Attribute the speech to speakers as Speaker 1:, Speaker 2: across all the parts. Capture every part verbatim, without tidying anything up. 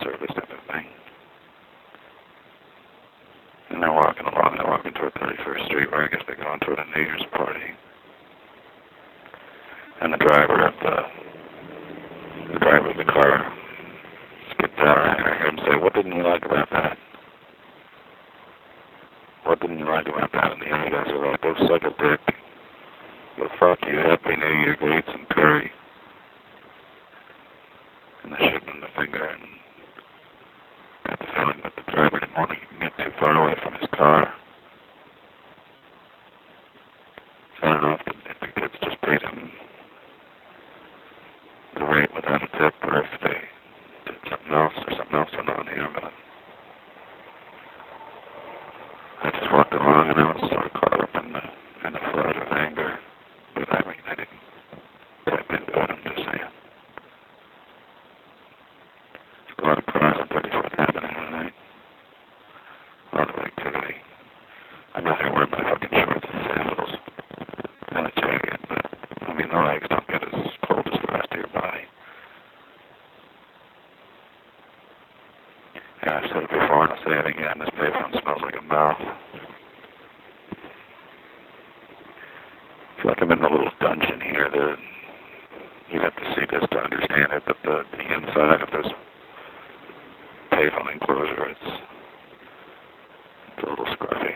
Speaker 1: service type of thing. And they're walking along, they're walking toward thirty-first Street, where I guess they're going toward a New Year's party. And the driver of the, the driver of the car skipped out, and I heard him say, "What didn't you like about that? What didn't you like about that?" And the other guys are like, "Go suck a dick. Well, fuck you. Happy New Year. Go eat some curry." And they shook him the finger, and got the feeling that the driver didn't want to get too far away from his car. So I don't know if the, if the kids just paid him the rate without a tip, or if they did something else, or something else went on here, but I just walked along, and I was sort of caught up in the, in the flood of anger. But I mean, I didn't tap into it, I'm just saying. There's a lot of cars on thirty-fourth Avenue tonight. A lot of activity. I'm not gonna wear my fucking shorts and sandals and a jacket, but I mean, the legs don't get as cold as the rest of your body. Yeah, I've said it before, and I'll say it again. This payphone smells like a mouth. I feel like I'm in a little dungeon here. The, you have to see this to understand it, but the, the inside of this payphone enclosure, it's, it's a little scruffy.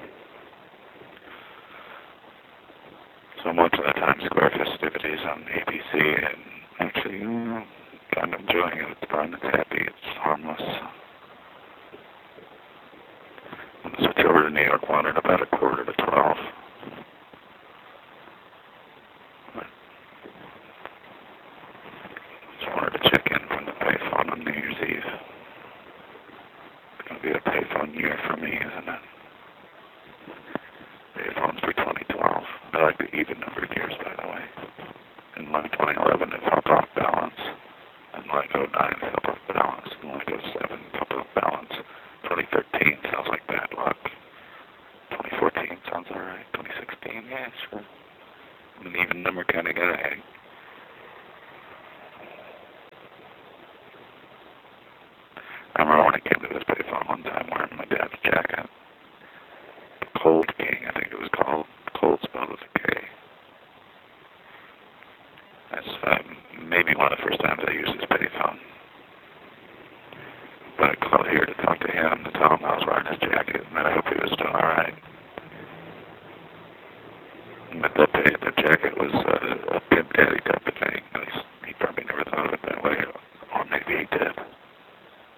Speaker 1: So I'm watching the Times Square festivities on A B C, and actually, you know, kind of enjoying it. It's fun, it's happy, it's harmless. I'm going to switch over to New York one at about a quarter to twelve. Just wanted to check in from the payphone on New Year's Eve. It's going to be a payphone year for me, isn't it? Payphones for twenty twelve. I like the even numbered years, by the way. In like twenty eleven, it felt off balance. And like oh nine, it felt off balance. And like oh seven, it felt off balance. twenty thirteen sounds like bad luck. twenty fourteen sounds alright. twenty sixteen, yeah, sure. I'm an even number kind of guy. I remember when I came to this payphone one time wearing my dad's jacket. Cold King, I think it was called. Cold spelled with a K. That's uh, maybe one of the first times I used his payphone. But I called here to talk to him, to tell him I was wearing his jacket, and that I hope he was doing alright. But that, pay, that jacket was uh, a Pimp Daddy type of thing.